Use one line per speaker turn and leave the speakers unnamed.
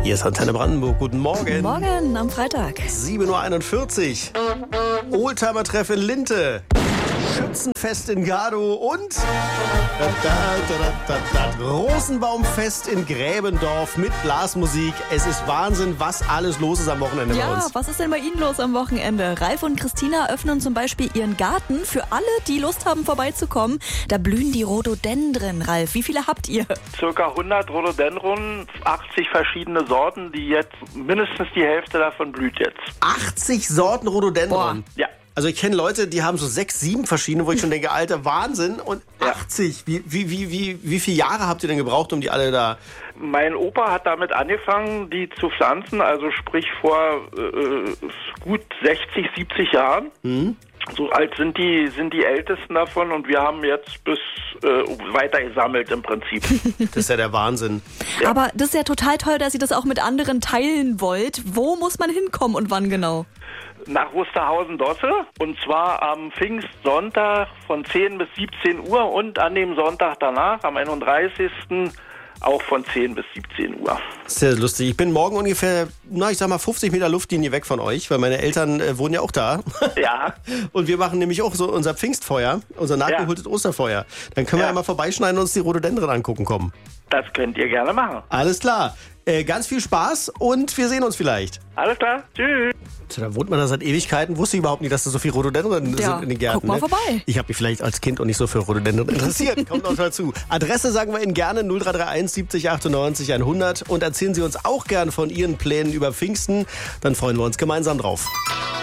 Hier ist Antenne Brandenburg. Guten Morgen.
Guten Morgen am Freitag.
7.41 Uhr. Oldtimer-Treff in Linte. Schützenfest in Gardow und Rosenbaumfest in Gräbendorf mit Blasmusik. Es ist Wahnsinn, was alles los ist am Wochenende bei uns.
Ja, was ist denn bei Ihnen los am Wochenende? Ralf und Christina öffnen zum Beispiel ihren Garten für alle, die Lust haben, vorbeizukommen. Da blühen die Rhododendren. Ralf, wie viele habt ihr?
Circa 100 Rhododendron, 80 verschiedene Sorten, die jetzt mindestens die Hälfte davon blüht jetzt.
80 Sorten Rhododendron?
Ja.
Also ich kenne Leute, die haben so 6, 7 verschiedene, wo ich schon denke, Alter, Wahnsinn. Und 80, wie viele Jahre habt ihr denn gebraucht, um die alle da...
Mein Opa hat damit angefangen, die zu pflanzen, also sprich vor gut 60, 70 Jahren. So alt sind die Ältesten davon und wir haben jetzt bis weiter gesammelt im Prinzip.
Das ist ja der Wahnsinn.
Ja. Aber das ist ja total toll, dass ihr das auch mit anderen teilen wollt. Wo muss man hinkommen und wann genau?
Nach Wusterhausen-Dosse und zwar am Pfingstsonntag von 10 bis 17 Uhr und an dem Sonntag danach, am 31. auch von 10 bis 17 Uhr.
Sehr lustig. Ich bin morgen ungefähr, 50 Meter Luftlinie weg von euch, weil meine Eltern wohnen ja auch da.
Ja.
Und wir machen nämlich auch so unser Pfingstfeuer, unser nachgeholtes Osterfeuer. Dann können wir einmal vorbeischneiden und uns die Rhododendren angucken kommen.
Das könnt ihr gerne machen.
Alles klar. Ganz viel Spaß und wir sehen uns vielleicht.
Alles klar. Tschüss.
Da wohnt man da seit Ewigkeiten. Wusste ich überhaupt nicht, dass da so viele Rhododendren sind in den Gärten.
Guck mal vorbei.
Ich habe mich vielleicht als Kind auch nicht so für Rhododendren interessiert. Kommt noch dazu. Adresse sagen wir Ihnen gerne 0331 70 98 100 und erzählen Sie uns auch gern von Ihren Plänen über Pfingsten. Dann freuen wir uns gemeinsam drauf.